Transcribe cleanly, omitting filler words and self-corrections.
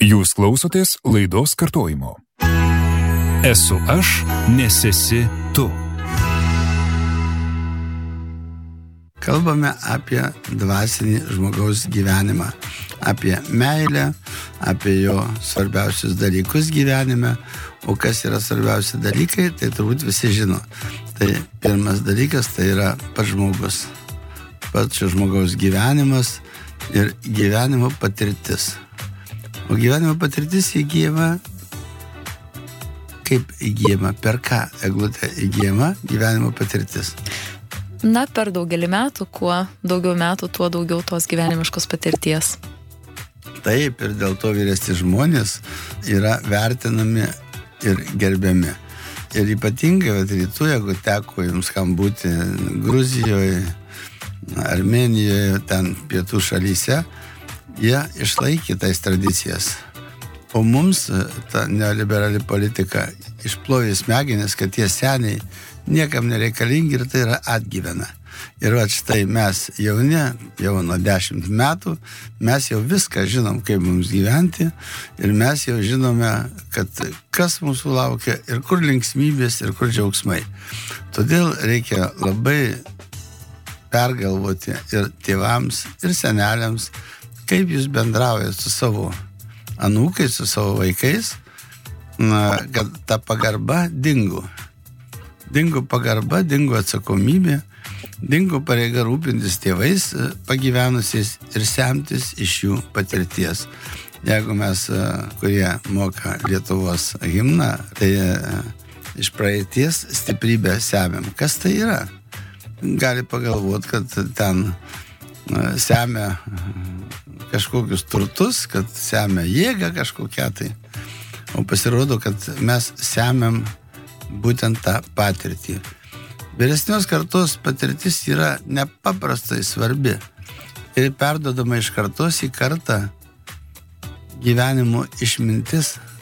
Jūs klausotės laidos kartojimo. Esu aš, nes esi tu. Kalbame apie dvasinį žmogaus gyvenimą, apie meilę, apie jo svarbiausius dalykus gyvenime. O kas yra svarbiausi dalykai, tai turbūt visi žino. Tai pirmas dalykas tai yra pats žmogus. Pats šio žmogaus gyvenimas ir gyvenimo patirtis. O gyvenimo patirtis įgyjama, kaip įgyjama, per ką Eglutė įgyjama gyvenimo patirtis? Na, per daugelį metų, kuo daugiau metų, tuo daugiau tos gyvenimiškos patirties. Taip, ir dėl to vyresni žmonės yra vertinami ir gerbiami. Ir ypatingai rytų, jeigu teko jums kam būti Gruzijoje, Armėnijoje, ten pietų šalyse, jie išlaikė tais tradicijas. O mums ta neoliberali politika išplovė smegenis, kad tie seniai niekam nereikalingi ir tai yra atgyvena. Ir štai mes jauni, jau nuo 10 metų, mes jau viską žinom, kaip mums gyventi ir mes jau žinome, kad kas mūsų laukia ir kur linksmybės ir kur džiaugsmai. Todėl reikia labai pergalvoti ir tėvams, ir seneliams, kaip jūs bendraujate su savo anūkais, su savo vaikais, kad ta pagarba dingo. Dingo pagarba, dingo atsakomybė, dingo pareiga rūpintis tėvais pagyvenusiais ir semtis iš jų patirties. Jeigu mes, kurie moka Lietuvos himną, tai iš praeities stiprybę semiam. Kas tai yra? Gali pagalvoti, kad ten semia kažkokius turtus, kad semia jėgą kažkokią tai. O pasirodo, kad mes semiam būtent tą patirtį. Vyresnios kartos patirtis yra nepaprastai svarbi ir perduodama iš kartos į kartą gyvenimo išmintis